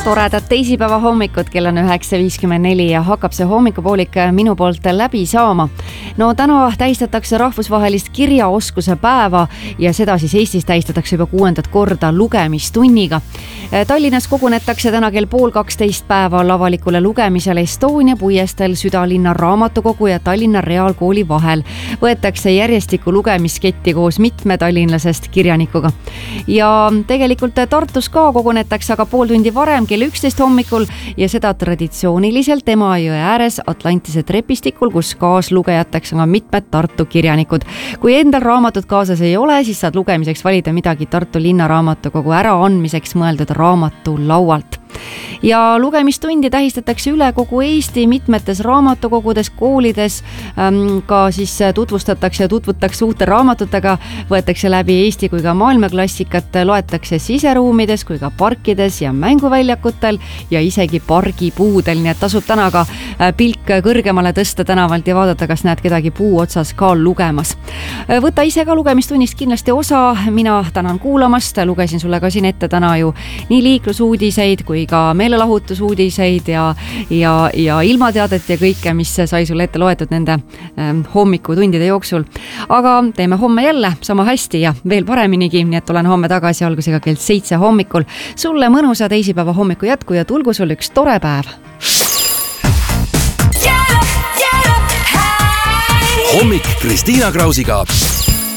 toredad teisipäeva hommikut, kell on 9.54 ja hakkab see hommikupoolik minu poolt läbi saama. No täna tähistatakse rahvusvahelist kirjaoskuse päeva ja seda siis Eestis tähistatakse juba 6. korda lugemistunniga. Tallinnas kogunetakse täna kell 11:30 päeval avalikule lugemisele Estonia puiesteel Südalinna raamatukogu ja Tallinna Reaalkooli vahel. Võetakse järjestikku lugemisketti koos mitme tallinlasest kirjanikuga. Ja tegelikult Tartus ka kogunetakse aga pool tundi varem kell 11 hommikul ja seda traditsiooniliselt Emajõe ääres Atlantise trepistikul, kus kaaslugejateks on mitmed Tartu kirjanikud. Kui endal raamatut kaasas ei ole, siis saad lugemiseks valida midagi Tartu linna raamatukogu äraandmiseks mõeldud raamatulaualt. Ja lugemistundi tähistatakse üle kogu Eesti mitmetes raamatukogudes, koolides, ka siis tutvustatakse ja tutvutakse uute raamatutega, võetakse läbi Eesti kui ka maailmaklassikat, loetakse siseruumides kui ka parkides ja mänguväljakutel ja isegi pargipuudel, nii et tasub täna ka pilk kõrgemale tõsta tänavalt ja vaadata, kas näed kedagi puu otsas ka lugemas. Võta ise ka lugemistunnist kindlasti osa, mina tänan kuulamast, lugesin sulle ka siin ette täna ju nii liiklusuudiseid kui ka meelelahutusuudiseid ja ilmateadet ja kõike, mis sai sulle ette loetud nende hommikutundide jooksul. Aga teeme homme jälle sama hästi ja veel pareminigi, nii et olen homme tagasi algusega kell 7 hommikul. Sulle mõnusa teisipäeva hommiku jätku ja tulgu sul üks tore päev. Hommik Kristiina Krausiga.